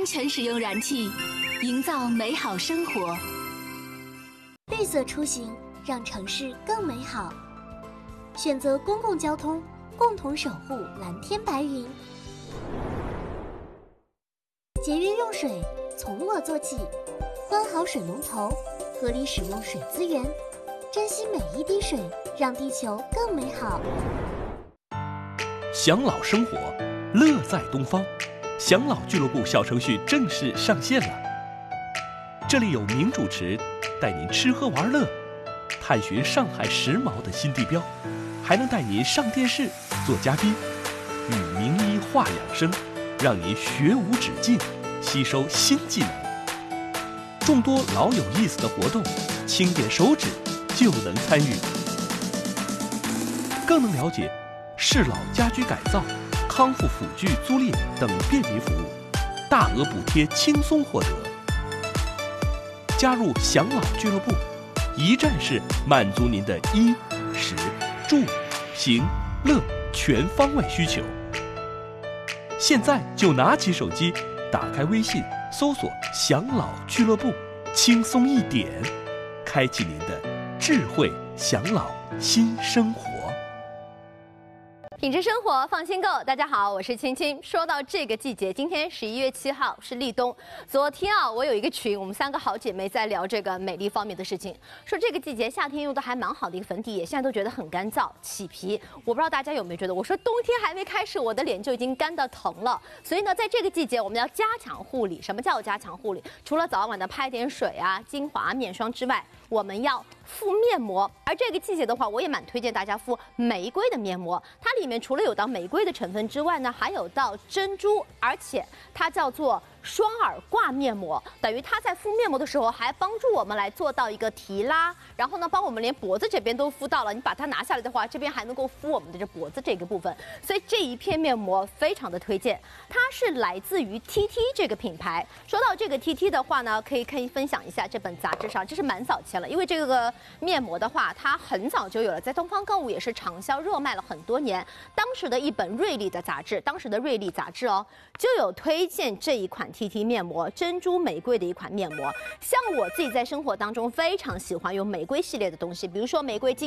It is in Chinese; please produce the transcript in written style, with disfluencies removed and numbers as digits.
安全使用燃气，营造美好生活。 绿色出行，让城市更美好。选择公共交通，共同守护蓝天白云。节约用水，从我做起。关好水龙头，合理使用水资源，珍惜每一滴水，让地球更美好。 享老生活，乐在东方。享老俱乐部小程序正式上线了。这里有名主持带您吃喝玩乐，探寻上海时髦的新地标，还能带您上电视做嘉宾，与名医话养生，让您学无止境，吸收新技能。众多老有意思的活动，轻点手指就能参与，更能了解适老家居改造、康复辅具租赁等便民服务，大额补贴轻松获得。加入享老俱乐部，一站式满足您的衣、食、住、行、乐全方位需求。现在就拿起手机，打开微信，搜索享老俱乐部，轻松一点，开启您的智慧享老新生活。 品质生活，放心购。大家好，我是青青。说到这个季节，今天11月7号是立冬。昨天我有一个群，我们3个好姐妹在聊这个美丽方面的事情，说这个季节夏天用的还蛮好的一个粉底液，现在都觉得很干燥起皮。我不知道大家有没有觉得，我说冬天还没开始，我的脸就已经干到疼了。所以呢，在这个季节我们要加强护理。什么叫加强护理？除了早晚的拍点水啊、精华、面霜之外，我们要敷面膜。而这个季节的话，我也蛮推荐大家敷玫瑰的面膜，它里面除了有到玫瑰的成分之外呢，还有到珍珠，而且它叫做双耳挂面膜，等于它在敷面膜的时候还帮助我们来做到一个提拉，然后呢帮我们连脖子这边都敷到了。你把它拿下来的话，这边还能够敷我们的这脖子这个部分，所以这一片面膜非常的推荐。它是来自于 TT 这个品牌。说到这个 TT 的话呢，可以分享一下这本杂志上，这是蛮早前了，因为这个面膜的话，它很早就有了，在东方购物也是畅销热卖了很多年。当时的一本瑞丽的杂志，当时的瑞丽杂志就有推荐这一款 TT 面膜，珍珠玫瑰的一款面膜。像我自己在生活当中非常喜欢用玫瑰系列的东西，比如说玫瑰精